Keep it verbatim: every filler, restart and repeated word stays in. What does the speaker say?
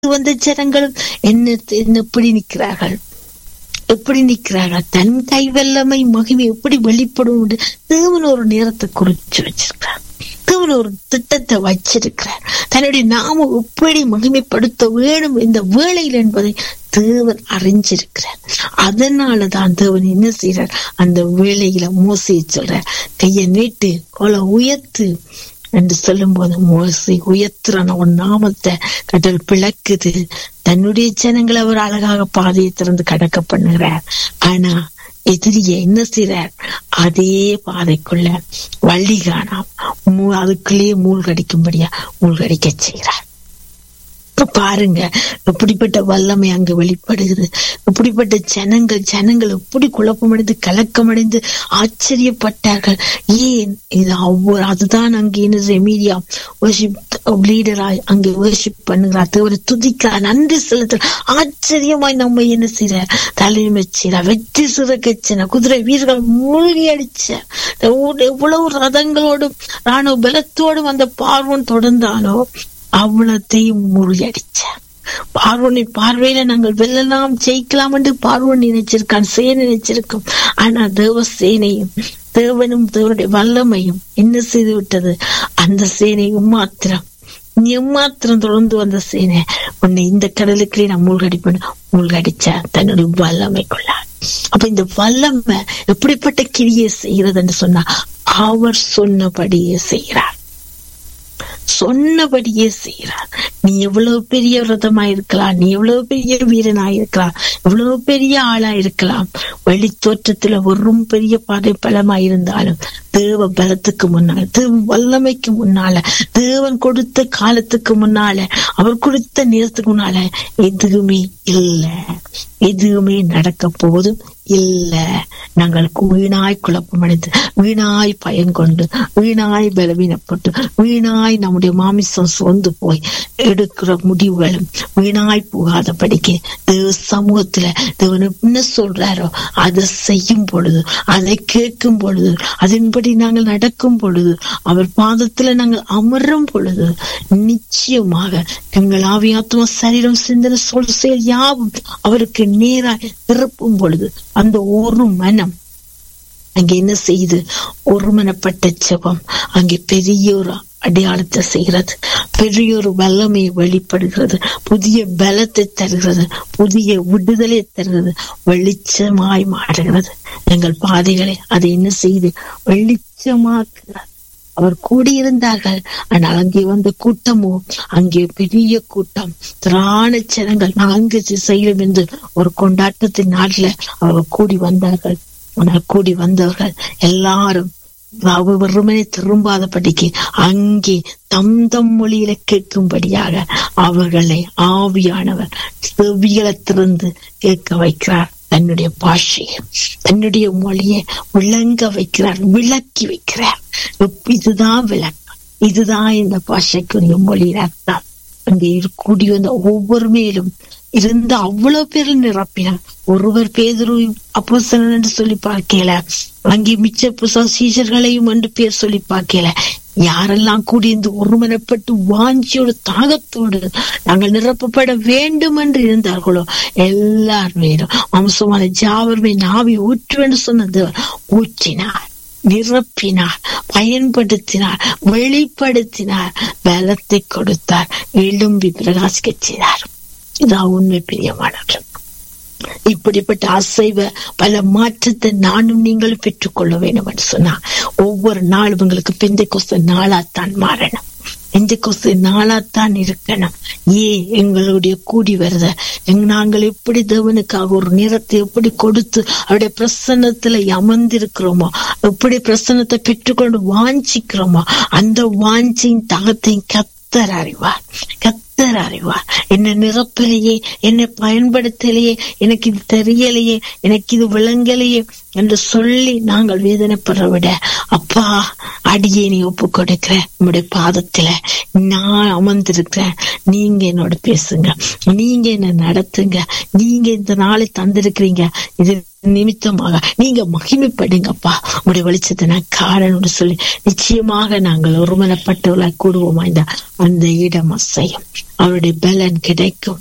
வந்த ஜனங்களும் என்ன என்ன எப்படி நிற்கிறார்கள், எப்படி நிற்கிறார்கள். தன் கை வல்லமை மகிமை எப்படி வெளிப்படும் என்று தேவன் ஒரு நேரத்தை குறிச்சு வச்சிருக்கிறார். தேவன் ஒரு திட்டத்தை வச்சிருக்கிறார். தன்னுடைய நாம எப்படி மகிமைப்படுத்த வேணும் இந்த வேளையில் என்பதை தேவன் அறிஞ்சிருக்கிறார். அதனாலதான் தேவன் என்ன செய்யறார், அந்த வேளையில மோசையை சொல்ற கையை நீட்டு கொலை உயர்த்து என்று சொல்லும் போது மோசை உயர்த்துறான ஒரு நாமத்தை கடல் பிளக்குது. தன்னுடைய ஜனங்களை அவர் அழகாக பாதையை திறந்து கடக்க பண்ணுகிறார். ஆனா எதிரிய என்ன செய்றார், அதே பாதைக்குள்ள வள்ளி காணாம அதுக்குள்ளேயே மூழ்கடிக்கும்படியா மூழ்கடிக்க செய்கிறார். பாருங்க எப்படிப்பட்ட வல்லமை அங்கு வெளிப்படுகிறது. எப்படிப்பட்ட ஜனங்கள் ஜனங்கள் எப்படி குழப்பமடைந்து கலக்கமடைந்து ஆச்சரியப்பட்டார்கள். ஏன் இது ஒவ்வொரு அதுதான் அங்கே என்ன ரெமீடியா வர்ஷிப் லீடராய் அங்கே வர்ஷிப் பண்ணுகிறார், தேவனை துதிக்கிறார், நன்றி செலுத்த ஆச்சரியமாய் நம்ம என்ன செய்யற தலைமை செய்யற வெற்றி சிறக்கச்சின குதிரை வீரர்கள் மூழ்கி அடிச்ச எவ்வளவு ரதங்களோடும் ராணுவ பலத்தோடும் அந்த பார்வன் தொடர்ந்தானோ அவ்வளத்தையும் முறியடிச்ச. பார்வனை பார்வையில நாங்கள் வெல்லலாம் ஜெயிக்கலாம் என்று பார்வன் நினைச்சிருக்கான், சேனை நினைச்சிருக்கோம். ஆனா தேவ சேனையும் தேவனும் தேவனுடைய வல்லமையும் என்ன செய்து விட்டது, அந்த சேனையும் மாத்திரம் எம்மாத்திரம் தொடர்ந்து வந்த சேனை உன்னை இந்த கடலுக்குள்ளே நான் மூழ்கடிப்பேன் மூழ்கடிச்சா தன்னுடைய வல்லமைக்குள்ளார். அப்ப இந்த வல்லமை எப்படிப்பட்ட கிரியை செய்கிறது என்று சொன்னா அவர் சொன்னபடியே செய்கிறார், சொன்னபடியே செய்யறார். நீ எவ்வளவு பெரிய விரதமாயிருக்கலாம், நீ எவ்வளவு பெரிய வீரனாயிருக்கலாம், எவ்வளவு பெரிய ஆளாயிருக்கலாம், வெளி தோற்றத்துல ஒரும் பெரிய பாதை பலமாயிருந்தாலும் தேவ பலத்துக்கு முன்னால, தேவ வல்லமைக்கு முன்னால, தேவன் கொடுத்த காலத்துக்கு முன்னால, அவர் கொடுத்த நேரத்துக்கு முன்னால எதுவுமே இல்லை, எதுவுமே நடக்க போதும் இல்ல. நாங்கள் வீணாய் குழப்பமடைந்து வீணாய் பயன் கொண்டு வீணாய் பலவீனப்பட்டு வீணாய் நம்முடைய மாமிசம் சொந்து போய் எடுக்கிற முடிவுகளும் வீணாய் போகாதபடிக்கு தேவ சமூகத்துல தேவன் என்ன சொல்றாரோ அதை செய்யும் பொழுது, அதை கேட்கும் பொழுது, அதன்படி நாங்கள் நடக்கும் பொழுது, அவர் பாதத்துல நாங்கள் அமரும் பொழுது நிச்சயமாக எங்கள் ஆவியாத்மா சரீரம் சிந்தனை சொல் செயல் யாவும் அவருக்கு நேராய் திருப்பும் பொழுது அந்த ஒரு மனம் அங்கே என்ன செய்யுது, ஒருமனப்பட்ட ஜெபம் அங்கே பெரிய ஒரு அடையாளத்தை செய்கிறது, பெரிய ஒரு வல்லமையை வெளிப்படுகிறது, புதிய பலத்தை தருகிறது, புதிய விடுதலை தருகிறது, வெளிச்சமாய் மாறுகிறது எங்கள் பாதைகளை. அதை என்ன செய்து வெளிச்சமாக்குகிறது. அவர் கூடியிருந்தார்கள், ஆனால் அங்கே வந்த கூட்டமோ அங்கே பெரிய கூட்டம், திராண ஜனங்கள் நான்கு திசையிலும் என்று ஒரு கொண்டாட்டத்தின் நாட்டில அவர் கூடி வந்தார்கள். ஆனால் கூடி வந்தவர்கள் எல்லாரும் வெறுமனே திரும்பாதபடிக்கு அங்கே தம் தம் மொழியில கேட்கும்படியாக அவர்களை ஆவியானவர் செவிகளை திறந்து கேட்க வைக்கிறார். தன்னுடைய பாஷையை தன்னுடைய மொழியை விளங்க வைக்கிறார், விளக்கி வைக்கிறார். இதுதான் விளக்கம், இதுதான் இந்த பாஷைக்குரிய மொழியின் அர்த்தம். அங்கே கூடி வந்த ஒவ்வொரு மேலும் இருந்த அவ்வளவு பேர் நிரப்பினார். ஒருவர் பேதுரு அப்போஸ்தலன் என்று சொல்லி பார்க்கல, அங்கே மிச்ச சீஷர்களையும் என்று பேர் சொல்லி பார்க்கல. யாரெல்லாம் கூடியிருந்து ஒருமனப்பட்டு வாஞ்சியோடு தாகத்தோடு நாங்கள் நிரப்பப்பட வேண்டும் என்று இருந்தார்களோ எல்லாருமேலும் அம்சமான ஜாவர்மே நாவி ஊற்றுவென்று சொன்னது ஊற்றினார், நிரப்பினார், பயன்படுத்தினார், வெளிப்படுத்தினார், பலத்தை கொடுத்தார், எழும்பி பிரகாசிக்க செய்தார். இதான் உண்மை பிரியமானவர்கள். இப்படிப்பட்ட அசைவ பல மாற்றத்தை நானும் நீங்களும் பெற்றுக்கொள்ள வேண்டும் என்று சொன்னா ஒவ்வொரு நாளும் உங்களுக்கு பெந்தைக்கோஸ்து நாளாத்தான் மாறணும், பெந்தைக்கோஸ்து நாளாத்தான் இருக்கணும். ஏ எங்களுடைய கூடி வருத நாங்கள் எப்படி தேவனுக்காக ஒரு நேரத்தை எப்படி கொடுத்து அவருடைய பிரசன்னத்துல அமர்ந்திருக்கிறோமோ, எப்படி பிரசன்னத்தை பெற்றுக்கொண்டு வாஞ்சிக்கிறோமோ, அந்த வாஞ்சியின் தாகத்தையும் கத்தர் அறிவார், கத்தர் அறிவார். என்னை நிரப்பலையே, என்னை பயன்படுத்தலையே, எனக்கு இது தெரியலையே, எனக்கு இது விளங்கலையே என்று சொல்லி நாங்கள் வேதனைப்படுற விட, அப்பா அடியே நீ ஒப்பு கொடுக்கிற நம்முடைய பாதத்துல நான் அமர்ந்திருக்கிறேன், நீங்க என்னோட பேசுங்க, நீங்க என்ன நடத்துங்க, நீங்க இந்த நாளை தந்திருக்கிறீங்க, இது நிமித்தமாக நீங்க மகிமைப்படுங்கப்பா, உங்களுடைய வெளிச்சத்தை நான் காணணும்னு சொல்லி நிச்சயமாக நாங்கள் ஒருமனப்பட்டவர்களாய் கூடுவோமா இந்த அந்த இடம் அசையும், அவருடைய பலன் கிடைக்கும்.